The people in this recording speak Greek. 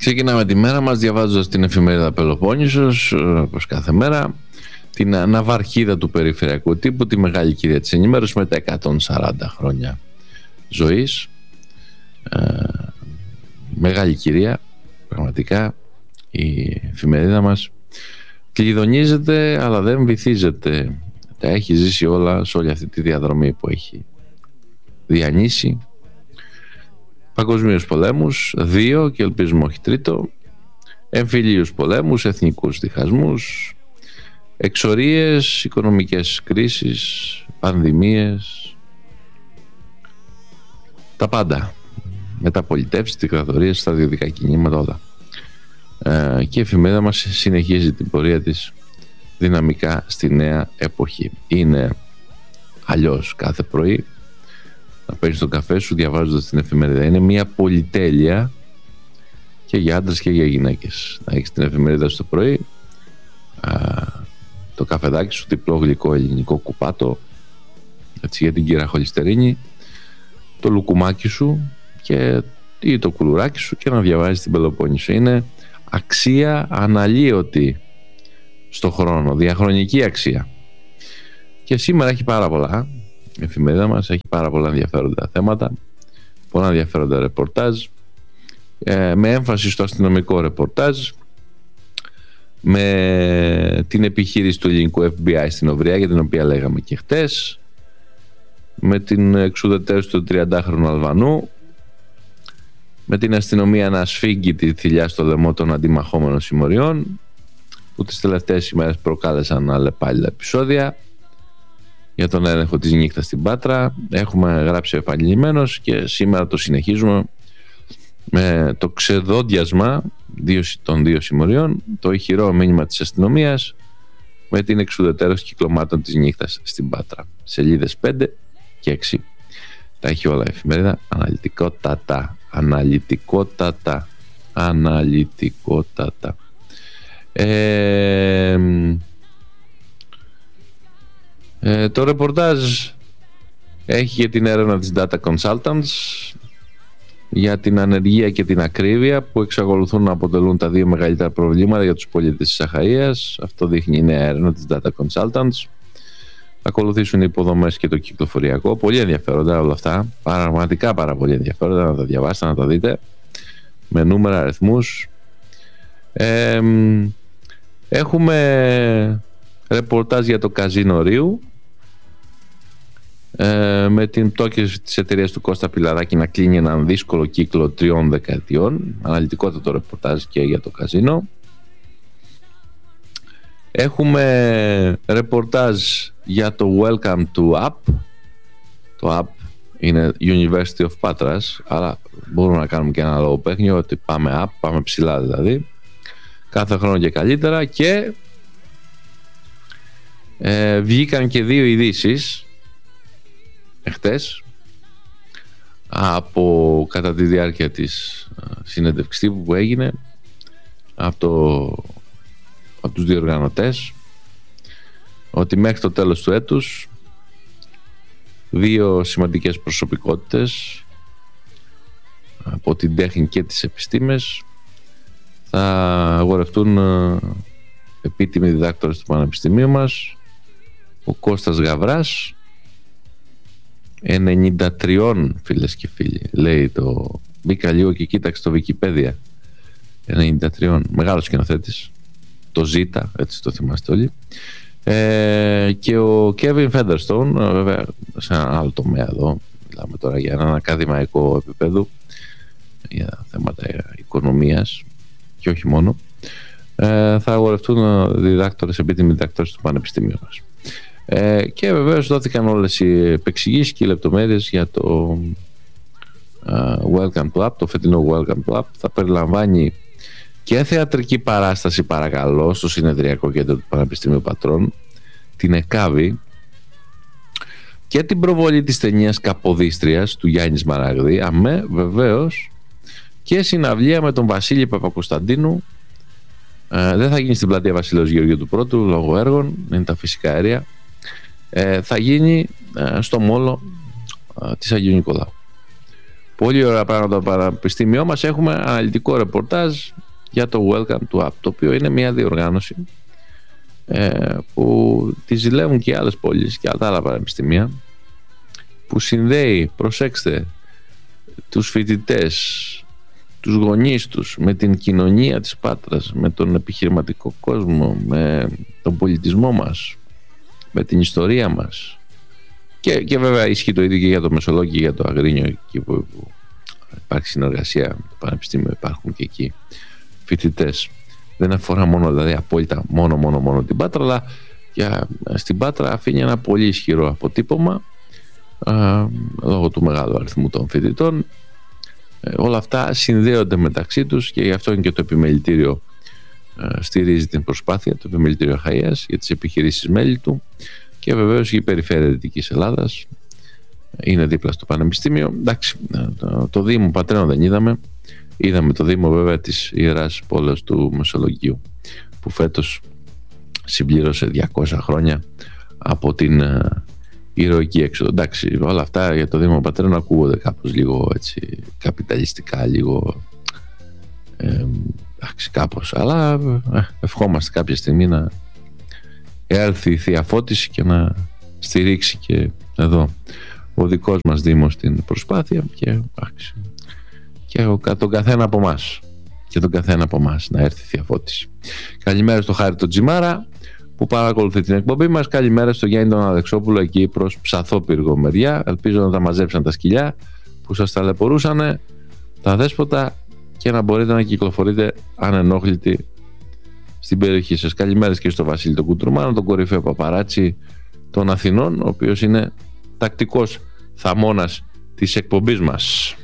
Ξεκινάμε τη μέρα μας διαβάζοντας την εφημερίδα Πελοπόννησος, όπως κάθε μέρα, την ναυαρχίδα του περιφερειακού τύπου, τη μεγάλη κυρία της ενημέρωσης με τα 140 χρόνια ζωής. Μεγάλη κυρία, πραγματικά, η εφημερίδα μας κλειδονίζεται αλλά δεν βυθίζεται. Τα έχει ζήσει όλα σε όλη αυτή τη διαδρομή που έχει διανύσει. Παγκοσμίους πολέμους, 2 και ελπίζουμε όχι τρίτο, εμφυλίους πολέμους, εθνικούς διχασμούς, εξορίες, οικονομικές κρίσεις, πανδημίες, τα πάντα, μεταπολιτεύσεις, δικτατορίες, στρατιωτικά κινήματα, όλα. Και η εφημερίδα μας συνεχίζει την πορεία της δυναμικά στη νέα εποχή. Είναι αλλιώς κάθε πρωί να παίρνεις τον καφέ σου διαβάζοντας την εφημερίδα. Είναι μια πολυτέλεια και για άντρες και για γυναίκες να έχεις την εφημερίδα στο πρωί, το καφεδάκι σου, διπλό γλυκό ελληνικό κουπάτο, έτσι, για την κύρα χολυστερίνη, το λουκουμάκι σου ή το κουλουράκι σου και να διαβάζεις την Πελοπόννησο. Είναι αξία αναλύωτη στο χρόνο, διαχρονική αξία. Και σήμερα έχει πάρα πολλά. Η εφημερίδα μας έχει πάρα πολλά ενδιαφέροντα θέματα, πολλά ενδιαφέροντα ρεπορτάζ, με έμφαση στο αστυνομικό ρεπορτάζ, με την επιχείρηση του ελληνικού FBI στην Οβριά, για την οποία λέγαμε και χτες, με την εξουδετερώση του 30χρονου Αλβανού, με την αστυνομία να σφίγγει τη θηλιά στο λαιμό των αντιμαχόμενων συμμοριών, που τις τελευταίες ημέρες προκάλεσαν αλλεπάλληλα επεισόδια, για τον έλεγχο της νύχτας στην Πάτρα. Έχουμε γράψει επανειλημμένως και σήμερα το συνεχίζουμε με το ξεδόντιασμα των 2 συμμοριών, το ηχηρό μήνυμα της αστυνομίας με την εξουδετερώση κυκλωμάτων της νύχτας στην Πάτρα. Σελίδες 5 και 6. Τα έχει όλα η εφημερίδα, αναλυτικότατα. Το ρεπορτάζ έχει και την έρευνα της Data Consultants για την ανεργία και την ακρίβεια που εξακολουθούν να αποτελούν τα 2 μεγαλύτερα προβλήματα για τους πολίτες της Αχαΐας. Αυτό δείχνει η νέα έρευνα της Data Consultants. Θα ακολουθήσουν οι υποδομές και το κυκλοφοριακό. Πολύ ενδιαφέροντα όλα αυτά. Πραγματικά πάρα πολύ ενδιαφέροντα, να τα διαβάσετε, να τα δείτε με νούμερα, αριθμούς. Έχουμε ρεπορτάζ για το καζίνο Ρίου, με την πτώχευση της εταιρείας του Κώστα Πιλαράκη να κλείνει έναν δύσκολο κύκλο 3 δεκαετιών. Αναλυτικότατο ρεπορτάζ και για το καζίνο. Έχουμε ρεπορτάζ για το Welcome to App. Το App είναι University of Patras, αλλά μπορούμε να κάνουμε και ένα λογοπαίχνιο ότι πάμε App, πάμε ψηλά δηλαδή, κάθε χρόνο και καλύτερα. Και βγήκαν και 2 ειδήσεις εχτες κατά τη διάρκεια της συνέντευξης τύπου που έγινε από τους διοργανωτές, ότι μέχρι το τέλος του έτους 2 σημαντικές προσωπικότητες από την τέχνη και τις επιστήμες θα αγορευτούν επίτιμοι διδάκτορες του Πανεπιστημίου μας. Ο Κώστας Γαβράς, 93, φίλες και φίλοι, λέει μπήκα λίγο και κοίταξε το Wikipedia, 93, μεγάλος σκηνοθέτης, το Ζήτα, έτσι το θυμάστε όλοι. Και ο Kevin Featherstone, βέβαια σε ένα άλλο τομέα εδώ, μιλάμε τώρα για έναν ακαδημαϊκό επίπεδο, για θέματα οικονομίας και όχι μόνο, θα αγορευτούν επίτιμοι διδάκτορες του Πανεπιστημίου μας. Και βεβαίως δόθηκαν όλες οι επεξηγήσεις και οι λεπτομέρειες για το Welcome to App. Το φετινό Welcome to App θα περιλαμβάνει και θεατρική παράσταση, παρακαλώ, στο συνεδριακό κέντρο του Πανεπιστημίου Πατρών, την ΕΚΑΒΗ, και την προβολή της ταινίας Καποδίστριας του Γιάννη Σμαραγδί, βεβαίως, και συναυλία με τον Βασίλη Παπακοσταντίνου. Δεν θα γίνει στην πλατεία Βασιλέως Γεωργίου του Πρώτου λόγω έργων, είναι τα φυσικά αέρια. Θα γίνει στο μόλο της Αγίου Νικολάου. Πολύ ωραία πράγματα το πανεπιστήμιό μας. Έχουμε αναλυτικό ρεπορτάζ για το Welcome to App, το οποίο είναι μια διοργάνωση που τη ζηλεύουν και άλλες πόλεις και τα άλλα πανεπιστήμια, που συνδέει, προσέξτε, τους φοιτητές, τους γονείς τους με την κοινωνία της Πάτρας, με τον επιχειρηματικό κόσμο, με τον πολιτισμό μας, με την ιστορία μας, και βέβαια ισχύει το ίδιο και για το Μεσολόγγι και για το Αγρίνιο, εκεί που υπάρχει συνεργασία με το Πανεπιστήμιο, υπάρχουν και εκεί φοιτητές. Δεν αφορά μόνο, δηλαδή απόλυτα μόνο την Πάτρα, αλλά στην Πάτρα αφήνει ένα πολύ ισχυρό αποτύπωμα λόγω του μεγάλου αριθμού των φοιτητών. Όλα αυτά συνδέονται μεταξύ τους και γι' αυτό είναι και το επιμελητήριο στηρίζει την προσπάθεια, το επιμελητήριο Χαΐας, για τις επιχειρήσεις μέλη του, και βεβαίως η περιφέρεια Δυτικής Ελλάδας είναι δίπλα στο Πανεπιστήμιο. Εντάξει, το Δήμο Πατρέων δεν είδαμε το Δήμο βέβαια της Ιεράς Πόλεως του Μεσολογγίου, που φέτος συμπλήρωσε 200 χρόνια από την ηρωική έξοδο. Εντάξει, όλα αυτά για το Δήμο Πατρέων ακούγονται κάπως λίγο έτσι καπιταλιστικά, λίγο εντάξει, κάπως, αλλά ευχόμαστε κάποια στιγμή να έρθει η Θεία Φώτιση και να στηρίξει και εδώ ο δικός μας Δήμος την προσπάθεια, και τον καθένα από εμάς, και τον καθένα από εμάς να έρθει η Θεία Φώτιση. Καλημέρα στο Χάρη τον Τζιμάρα που παρακολουθεί την εκπομπή μας. Καλημέρα στο Γιάννη τον Αλεξόπουλο εκεί προς Ψαθόπυργο μεριά. Ελπίζω να τα μαζέψαν τα σκυλιά που σας ταλαιπωρούσανε, τα δέσποτα, και να μπορείτε να κυκλοφορείτε ανενόχλητοι στην περιοχή σας. Καλημέρα και στο Βασίλη τον Κουτρουμάνο, τον κορυφαίο παπαράτσι των Αθηνών, ο οποίος είναι τακτικός θαμώνας της εκπομπής μας.